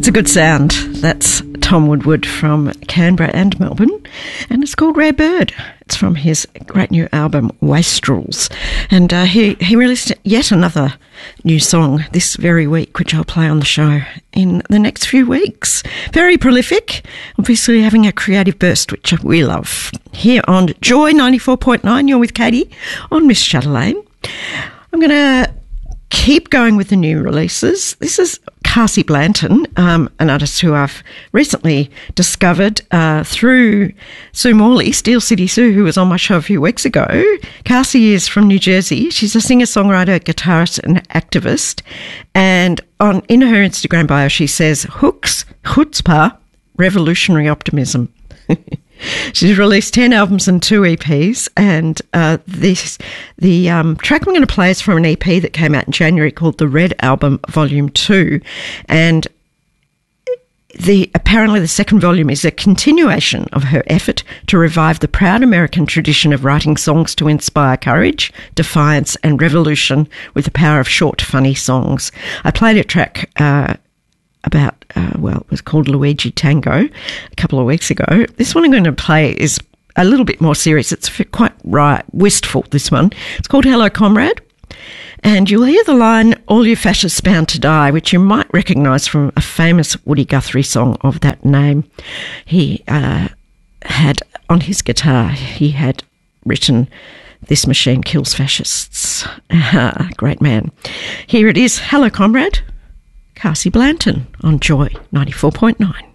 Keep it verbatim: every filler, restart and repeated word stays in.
It's a good sound. That's Tom Woodward from Canberra and Melbourne, and it's called Rare Bird. It's from his great new album, Wastrels. And uh, he, he released yet another new song this very week, which I'll play on the show in the next few weeks. Very prolific, obviously having a creative burst, which we love. Here on Joy ninety-four point nine, you're with Katie on Miss Chatelaine. I'm going to keep going with the new releases. This is Cassie Blanton, um, an artist who I've recently discovered uh, through Sue Morley, Steel City Sue, who was on my show a few weeks ago. Cassie is from New Jersey. She's a singer-songwriter, guitarist and activist. And on in her Instagram bio, she says, hooks, chutzpah, revolutionary optimism. She's released ten albums and two E Ps, and uh, this the um, track I'm going to play is from an E P that came out in January called The Red Album Volume two, and the apparently the second volume is a continuation of her effort to revive the proud American tradition of writing songs to inspire courage, defiance and revolution with the power of short, funny songs. I played a track uh, about, uh, well, it was called Luigi Tango a couple of weeks ago. This one I'm going to play is a little bit more serious. It's quite right, wistful, this one. It's called Hello Comrade. And you'll hear the line, all you fascists bound to die, which you might recognise from a famous Woody Guthrie song of that name. He uh, had, on his guitar, he had written, "This machine kills fascists." Ah, great man. Here it is, Hello Comrade, Cassie Blanton on Joy ninety-four point nine.